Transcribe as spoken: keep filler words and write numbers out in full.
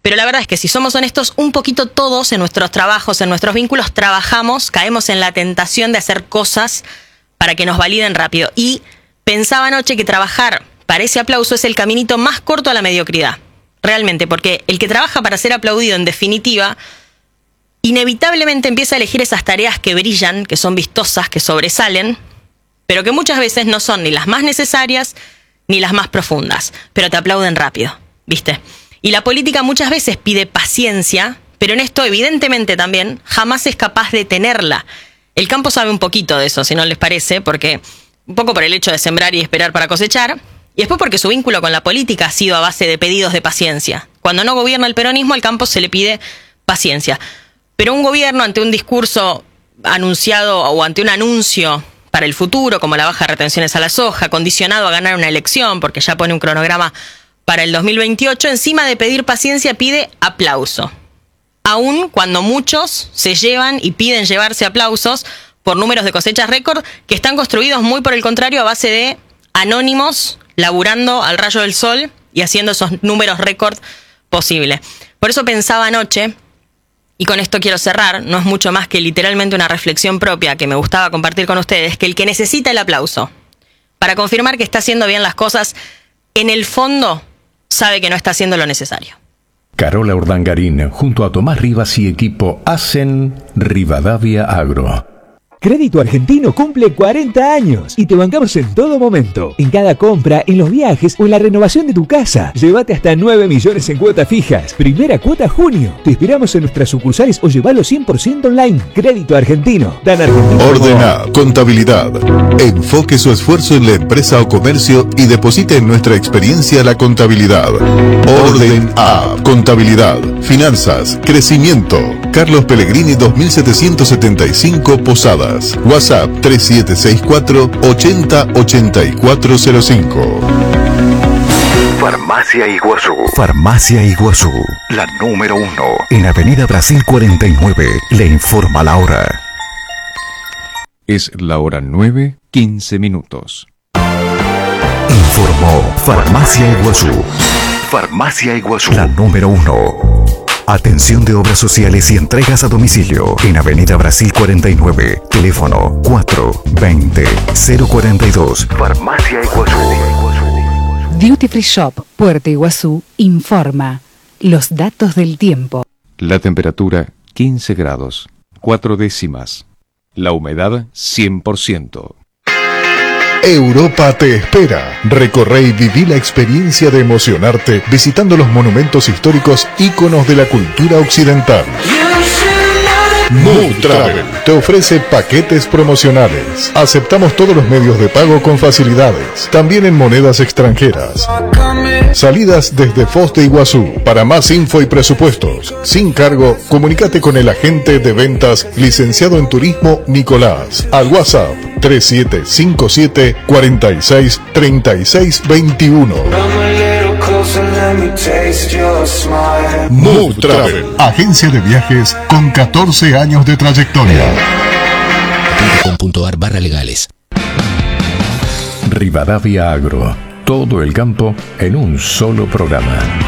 Pero la verdad es que si somos honestos, un poquito todos en nuestros trabajos, en nuestros vínculos, trabajamos, caemos en la tentación de hacer cosas para que nos validen rápido. Y pensaba anoche que trabajar para ese aplauso es el caminito más corto a la mediocridad. Realmente, porque el que trabaja para ser aplaudido, en definitiva, inevitablemente empieza a elegir esas tareas que brillan, que son vistosas, que sobresalen, pero que muchas veces no son ni las más necesarias ni las más profundas, pero te aplauden rápido, ¿viste? Y la política muchas veces pide paciencia, pero en esto evidentemente también jamás es capaz de tenerla. El campo sabe un poquito de eso, si no les parece, porque un poco por el hecho de sembrar y esperar para cosechar, y después porque su vínculo con la política ha sido a base de pedidos de paciencia. Cuando no gobierna el peronismo, al campo se le pide paciencia. Pero un gobierno ante un discurso anunciado o ante un anuncio para el futuro, como la baja de retenciones a la soja, condicionado a ganar una elección, porque ya pone un cronograma para el dos mil veintiocho, encima de pedir paciencia pide aplauso. Aún cuando muchos se llevan y piden llevarse aplausos por números de cosechas récord que están construidos muy por el contrario a base de anónimos laburando al rayo del sol y haciendo esos números récord posibles. Por eso pensaba anoche, y con esto quiero cerrar, no es mucho más que literalmente una reflexión propia que me gustaba compartir con ustedes, que el que necesita el aplauso para confirmar que está haciendo bien las cosas, en el fondo sabe que no está haciendo lo necesario. Carola Urdangarín, junto a Tomás Rivas y equipo, hacen Rivadavia Agro. Crédito Argentino cumple cuarenta años y te bancamos en todo momento. En cada compra, en los viajes o en la renovación de tu casa. Llévate hasta nueve millones en cuotas fijas. Primera cuota junio. Te esperamos en nuestras sucursales o llevalo cien por ciento online. Crédito Argentino. Tan argentino. Ordena Contabilidad. Enfoque su esfuerzo en la empresa o comercio y deposite en nuestra experiencia la contabilidad. Orden A. Contabilidad. Finanzas. Crecimiento. Carlos Pellegrini dos mil setecientos setenta y cinco Posadas. WhatsApp tres siete seis cuatro, ochenta, ochenta y cuatro cero cinco. Farmacia Iguazú. Farmacia Iguazú, la número uno. En Avenida Brasil cuarenta y nueve, le informa la hora. Es la hora nueve, quince minutos. Informó Farmacia Iguazú. Farmacia Iguazú, la número uno. Atención de obras sociales y entregas a domicilio en Avenida Brasil cuarenta y nueve, teléfono cuatro veinte, cero cuarenta y dos. Farmacia Iguazú. Duty Free Shop Puerto Iguazú informa los datos del tiempo. La temperatura quince grados, cuatro décimas. La humedad cien por ciento. Europa te espera. Recorre y viví la experiencia de emocionarte visitando los monumentos históricos íconos de la cultura occidental. Mood Travel te ofrece paquetes promocionales. Aceptamos todos los medios de pago con facilidades, también en monedas extranjeras. Salidas desde Foz de Iguazú. Para más info y presupuestos, sin cargo, comunícate con el agente de ventas licenciado en turismo Nicolás al WhatsApp tres siete cinco siete, cuatro seis, tres seis dos uno. Mood Travel, agencia de viajes con catorce años de trayectoria. .com.ar barra legales. Rivadavia Agro, todo el campo en un solo programa.